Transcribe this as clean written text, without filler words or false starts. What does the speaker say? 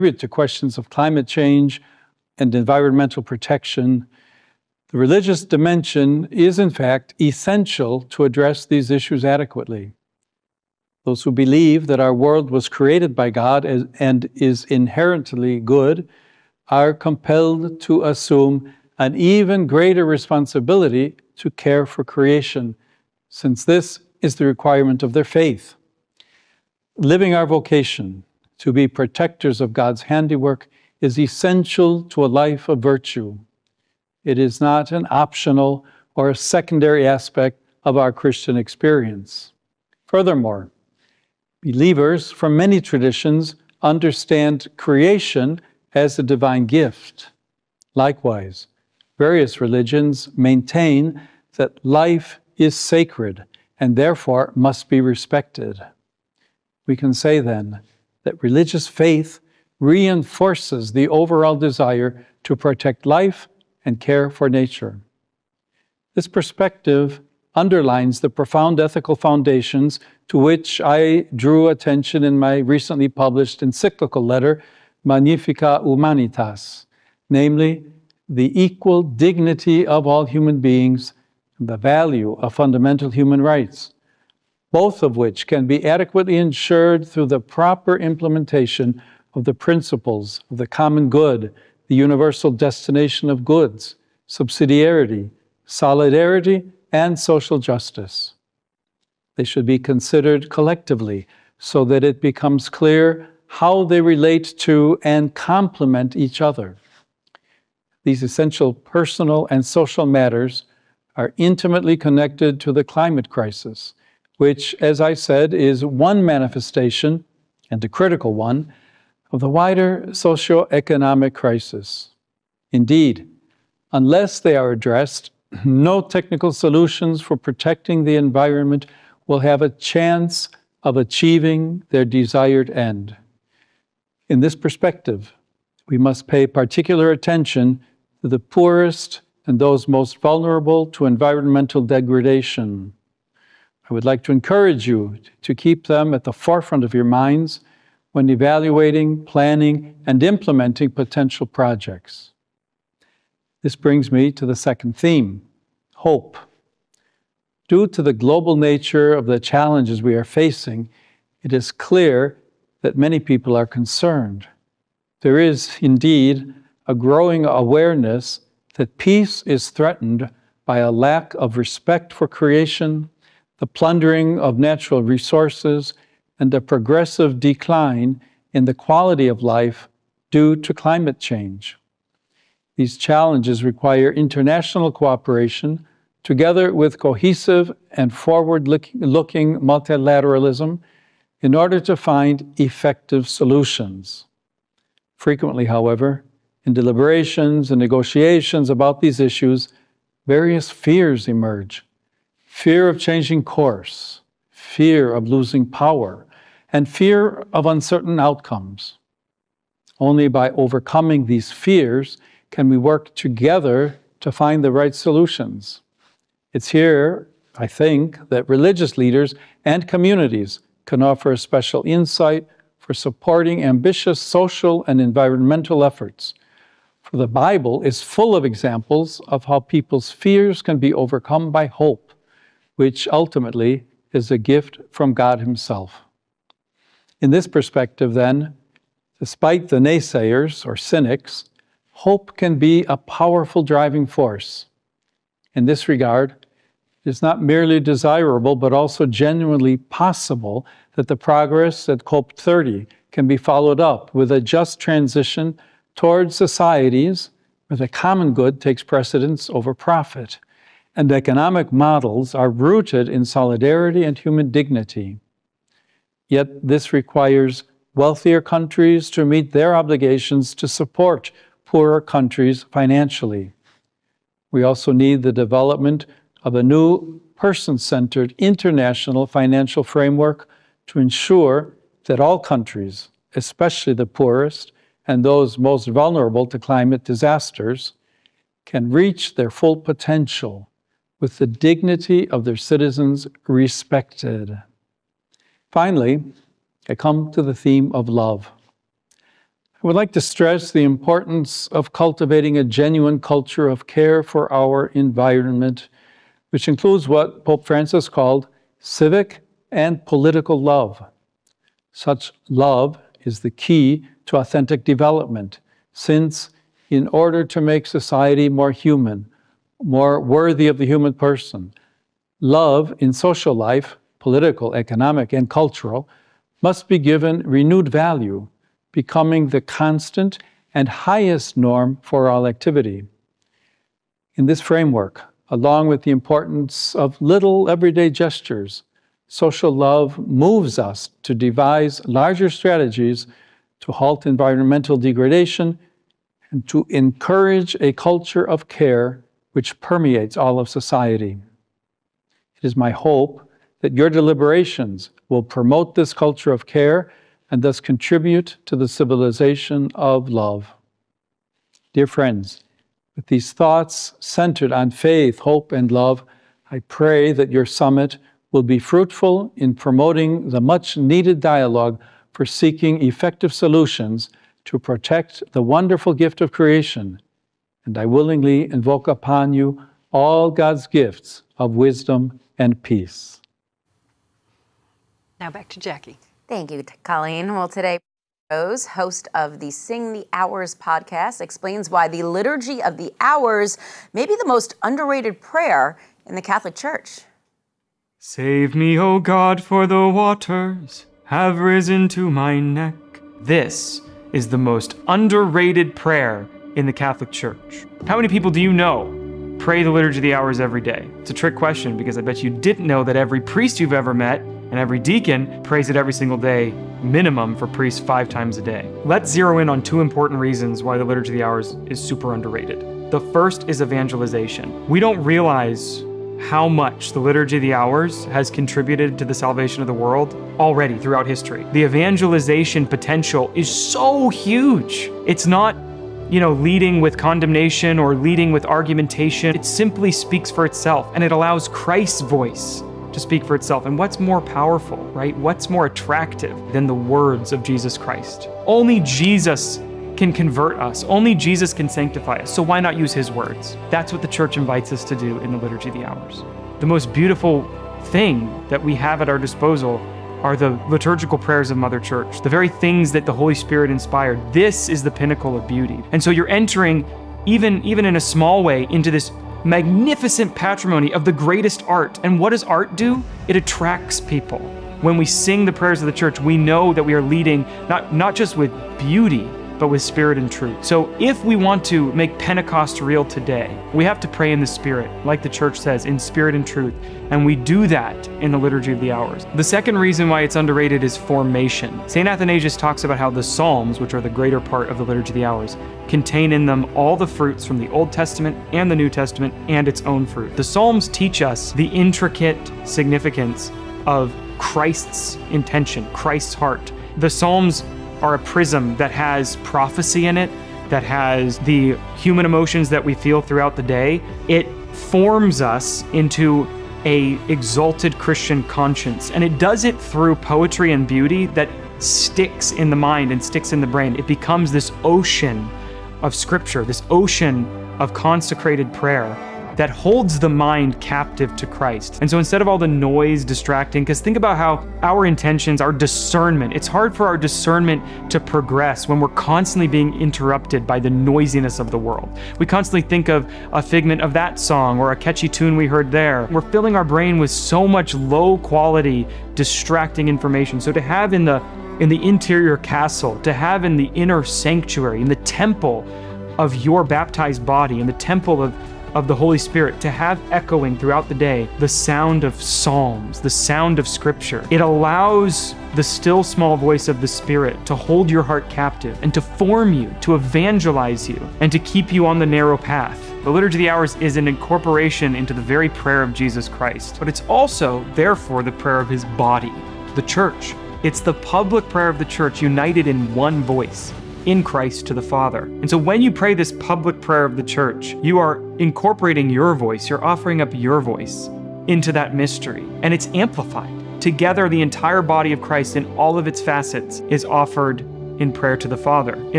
to questions of climate change and environmental protection, the religious dimension is, in fact, essential to address these issues adequately. Those who believe that our world was created by God and is inherently good are compelled to assume an even greater responsibility to care for creation, since this is the requirement of their faith. Living our vocation to be protectors of God's handiwork is essential to a life of virtue. It is not an optional or a secondary aspect of our Christian experience. Furthermore, believers from many traditions understand creation as a divine gift. Likewise, various religions maintain that life is sacred and therefore must be respected. We can say then that religious faith reinforces the overall desire to protect life and care for nature. This perspective underlines the profound ethical foundations to which I drew attention in my recently published encyclical letter, Magnificat Humanitas, namely, the equal dignity of all human beings and the value of fundamental human rights, both of which can be adequately ensured through the proper implementation of the principles of the common good, the universal destination of goods, subsidiarity, solidarity, and social justice. They should be considered collectively so that it becomes clear how they relate to and complement each other. These essential personal and social matters are intimately connected to the climate crisis, which, as I said, is one manifestation, and a critical one, of the wider socio-economic crisis. Indeed, unless they are addressed, no technical solutions for protecting the environment will have a chance of achieving their desired end. In this perspective, we must pay particular attention to the poorest and those most vulnerable to environmental degradation. I would like to encourage you to keep them at the forefront of your minds when evaluating, planning, and implementing potential projects. This brings me to the second theme, hope. Due to the global nature of the challenges we are facing, it is clear that many people are concerned. There is indeed a growing awareness that peace is threatened by a lack of respect for creation, the plundering of natural resources, and a progressive decline in the quality of life due to climate change. These challenges require international cooperation, together with cohesive and forward-looking multilateralism, in order to find effective solutions. Frequently, however, in deliberations and negotiations about these issues, various fears emerge. Fear of changing course, fear of losing power, and fear of uncertain outcomes. Only by overcoming these fears can we work together to find the right solutions. It's here, I think, that religious leaders and communities can offer a special insight for supporting ambitious social and environmental efforts. For the Bible is full of examples of how people's fears can be overcome by hope, which ultimately is a gift from God Himself. In this perspective, then, despite the naysayers or cynics, hope can be a powerful driving force. In this regard, it is not merely desirable, but also genuinely possible that the progress at COP30 can be followed up with a just transition towards societies where the common good takes precedence over profit, and economic models are rooted in solidarity and human dignity. Yet this requires wealthier countries to meet their obligations to support poorer countries financially. We also need the development of a new person-centered international financial framework to ensure that all countries, especially the poorest and those most vulnerable to climate disasters, can reach their full potential with the dignity of their citizens respected. Finally, I come to the theme of love. I would like to stress the importance of cultivating a genuine culture of care for our environment, which includes what Pope Francis called civic and political love. Such love is the key to authentic development, since in order to make society more human, more worthy of the human person, love in social life, political, economic, and cultural, must be given renewed value, becoming the constant and highest norm for all activity. In this framework, along with the importance of little everyday gestures, social love moves us to devise larger strategies to halt environmental degradation and to encourage a culture of care which permeates all of society. It is my hope that your deliberations will promote this culture of care and thus contribute to the civilization of love. Dear friends, with these thoughts centered on faith, hope, and love, I pray that your summit will be fruitful in promoting the much-needed dialogue for seeking effective solutions to protect the wonderful gift of creation. And I willingly invoke upon you all God's gifts of wisdom and peace. Now back to Jackie. Thank you, Colleen. Well, today, Rose, host of the Sing the Hours podcast, explains why the Liturgy of the Hours may be the most underrated prayer in the Catholic Church. Save me, O God, for the waters have risen to my neck. This is the most underrated prayer in the Catholic Church. How many people do you know pray the Liturgy of the Hours every day? It's a trick question because I bet you didn't know that every priest you've ever met and every deacon prays it every single day, minimum for priests 5 times a day. Let's zero in on 2 important reasons why the Liturgy of the Hours is super underrated. The first is evangelization. We don't realize how much the Liturgy of the Hours has contributed to the salvation of the world already throughout history. The evangelization potential is so huge. It's not, leading with condemnation or leading with argumentation. It simply speaks for itself, and it allows Christ's voice to speak for itself. And what's more powerful, right? What's more attractive than the words of Jesus Christ? Only Jesus can convert us. Only Jesus can sanctify us. So why not use his words? That's what the church invites us to do in the Liturgy of the Hours. The most beautiful thing that we have at our disposal are the liturgical prayers of Mother Church, the very things that the Holy Spirit inspired. This is the pinnacle of beauty. And so you're entering, even in a small way, into this magnificent patrimony of the greatest art. And what does art do? It attracts people. When we sing the prayers of the church, we know that we are leading not just with beauty, but with spirit and truth. So if we want to make Pentecost real today, we have to pray in the Spirit, like the church says, in spirit and truth. And we do that in the Liturgy of the Hours. The second reason why it's underrated is formation. St. Athanasius talks about how the Psalms, which are the greater part of the Liturgy of the Hours, contain in them all the fruits from the Old Testament and the New Testament and its own fruit. The Psalms teach us the intricate significance of Christ's intention, Christ's heart. The Psalms are a prism that has prophecy in it, that has the human emotions that we feel throughout the day. It forms us into a exalted Christian conscience, and it does it through poetry and beauty that sticks in the mind and sticks in the brain. It becomes this ocean of scripture, this ocean of consecrated prayer that holds the mind captive to Christ. And so instead of all the noise distracting, because think about how our intentions, our discernment, it's hard for our discernment to progress when we're constantly being interrupted by the noisiness of the world. We constantly think of a figment of that song or a catchy tune we heard there. We're filling our brain with so much low quality, distracting information. So to have in the interior castle, to have in the inner sanctuary, in the temple of your baptized body, in the temple of the Holy Spirit, to have echoing throughout the day the sound of psalms, the sound of scripture. It allows the still small voice of the Spirit to hold your heart captive and to form you, to evangelize you, and to keep you on the narrow path. The Liturgy of the Hours is an incorporation into the very prayer of Jesus Christ, but it's also, therefore, the prayer of his body, the church. It's the public prayer of the church united in one voice, in Christ to the Father. And so when you pray this public prayer of the church, you are incorporating your voice, you're offering up your voice into that mystery, and it's amplified. Together, the entire body of Christ in all of its facets is offered in prayer to the Father.